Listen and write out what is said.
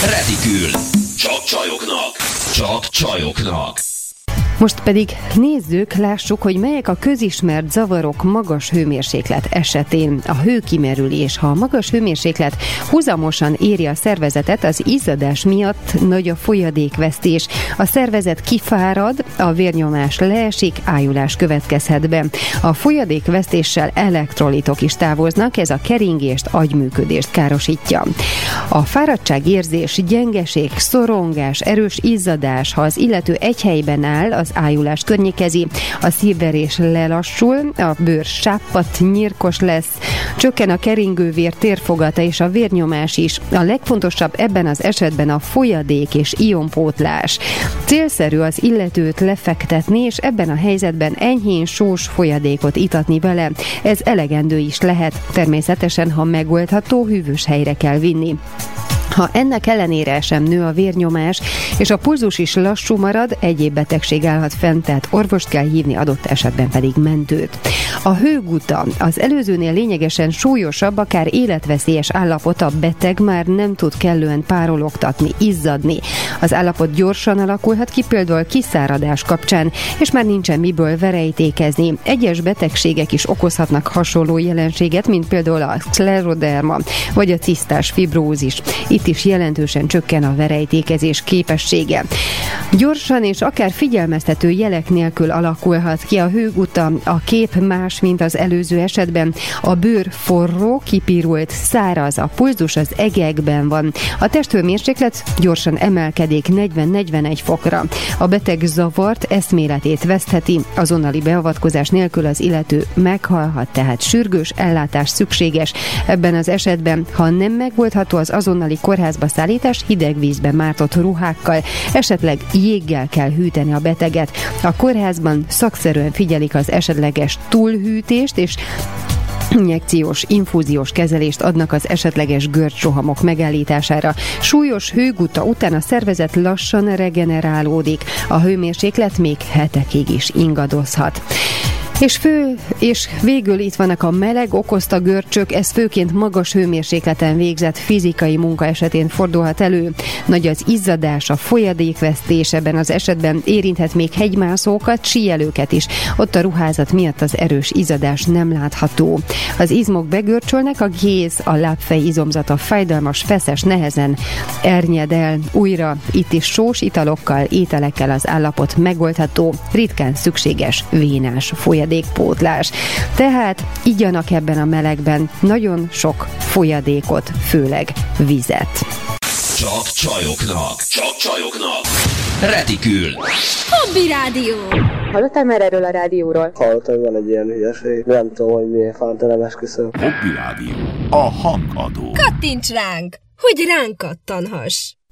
Retikül. Csak csajoknak. Csak csajoknak. Most pedig nézzük, lássuk, hogy melyek a közismert zavarok magas hőmérséklet esetén. A hőkimerülés. Ha a magas hőmérséklet huzamosan éri a szervezetet, az izzadás miatt nagy a folyadékvesztés. A szervezet kifárad, a vérnyomás leesik, ájulás következhet be. A folyadékvesztéssel elektrolitok is távoznak, ez a keringést, agyműködést károsítja. A fáradtságérzés, gyengeség, szorongás, erős izzadás, ha az illető egy helyben áll, az ájulás környékezi, a szívverés lelassul, a bőr sápadt, nyírkos lesz, csökken a keringővér térfogata és a vérnyomás is. A legfontosabb ebben az esetben a folyadék és ionpótlás. Célszerű az illetőt lefektetni, és ebben a helyzetben enyhén sós folyadékot itatni vele. Ez elegendő is lehet. Természetesen, ha megoldható, hűvös helyre kell vinni. Ha ennek ellenére sem nő a vérnyomás, és a pulzus is lassú marad, egyéb betegség állhat fent, tehát orvost kell hívni, adott esetben pedig mentőt. A hőguta az előzőnél lényegesen súlyosabb, akár életveszélyes állapot, a beteg már nem tud kellően párologtatni, izzadni. Az állapot gyorsan alakulhat ki, például kiszáradás kapcsán, és már nincsen miből verejtékezni. Egyes betegségek is okozhatnak hasonló jelenséget, mint például a szkleroderma, vagy a cisztás fibrózis. Itt is jelentősen csökken a verejtékezés képessége. Gyorsan és akár figyelmeztető jelek nélkül alakulhat ki a hőguta, a kép más, mint az előző esetben. A bőr forró, kipirult, száraz, a pulzus az egekben van. A testhőmérséklet gyorsan emelkedik 40-41 fokra. A beteg zavart, eszméletét vesztheti, azonnali beavatkozás nélkül az illető meghalhat, tehát sürgős ellátás szükséges. Ebben az esetben, ha nem megoldható az azonnali kórházba szállítás, hideg vízben mártott ruhákkal, esetleg jéggel kell hűteni a beteget. A kórházban szakszerűen figyelik az esetleges túlhűtést, és injekciós, infúziós kezelést adnak az esetleges görcsrohamok megállítására. Súlyos hőguta után a szervezet lassan regenerálódik, a hőmérséklet még hetekig is ingadozhat. És végül itt vannak a meleg okozta görcsök, ez főként magas hőmérsékleten végzett fizikai munka esetén fordulhat elő. Nagy az izzadás, a folyadékvesztés, ebben az esetben érinthet még hegymászókat, síelőket is. Ott a ruházat miatt az erős izzadás nem látható. Az izmok begörcsölnek, a géz, a lábfej izomzata fájdalmas, feszes, nehezen ernyed el. Újra itt is sós italokkal, ételekkel az állapot megoldható, ritkán szükséges vénás folyadékpótlás. Tehát igyanak ebben a melegben nagyon sok folyadékot, főleg vizet. Csak csajoknak. Csak csajoknak. Retikül. Hobby Rádió. Hallottál már erről a rádióról? Hallottam, hogy van egy ilyen hülyeség. Nem tudom, hogy miért fánta, nem esküszöm. Hobby Rádió. A hangadó. Kattints ránk, hogy ránk kattanhass.